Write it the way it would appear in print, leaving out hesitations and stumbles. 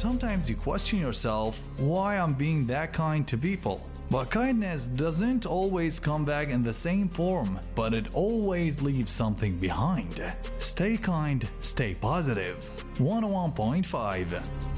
sometimes you question yourself why I'm being that kind to people. But kindness doesn't always come back in the same form, but it always leaves something behind. Stay kind, stay positive. 101.5